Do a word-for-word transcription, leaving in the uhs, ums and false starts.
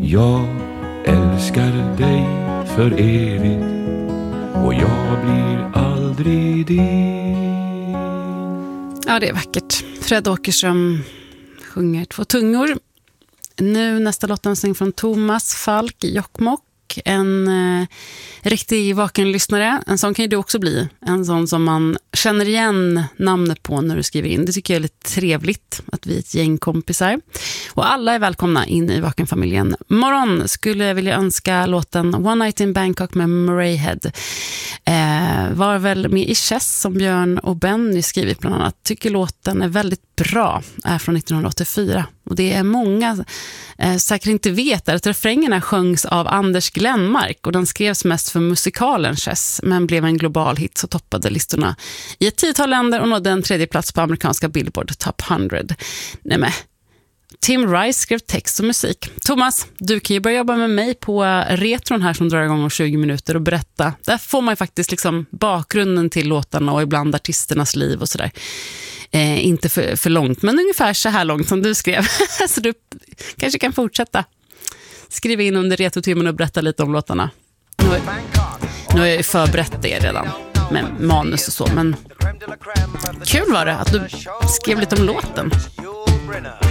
jag älskar dig för evigt och jag blir aldrig din. Ja, det är vackert. Fred Åkerström sjunger Två tungor. Nu nästa låtdansning från Thomas Falk i Jokkmokk. En eh, riktig vakenlyssnare. En sån kan ju du också bli. En sån som man känner igen namnet på när du skriver in. Det tycker jag är lite trevligt att vi är ett gäng kompisar. Och alla är välkomna in i Vakenfamiljen. Morgon skulle jag vilja önska låten One Night in Bangkok med Murray Head. Eh, var väl med i Chess som Björn och Benny skrivit bland annat. Tycker låten är väldigt bra. Är från nittonhundraåttiofyra. Och det är många eh, säkert inte vet att refrängerna sjöngs av Anders Glenmark och den skrevs mest för musikalen Chess men blev en global hit så toppade listorna i ett tiotal länder och nådde en tredje plats på amerikanska Billboard Top hundra. Nej men, Tim Rice skrev text och musik. Thomas, du kan ju börja jobba med mig på retron här som drar igång om tjugo minuter och berätta. Där får man ju faktiskt liksom bakgrunden till låtarna och ibland artisternas liv och sådär. Eh, inte för, för långt, men ungefär så här långt som du skrev. Så du kanske kan fortsätta. Skriv in under retrotimmen och berätta lite om låtarna. Nu, nu har jag ju förberett det redan med manus och så, men kul var det att du skrev lite om låten.